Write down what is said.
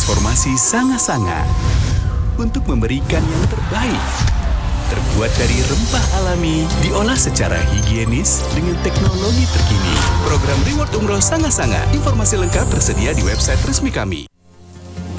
informasi Sanga-Sanga untuk memberikan yang terbaik. Terbuat dari rempah alami, diolah secara higienis dengan teknologi terkini. Program Reward Umroh Sanga-Sanga. Informasi lengkap tersedia di website resmi kami.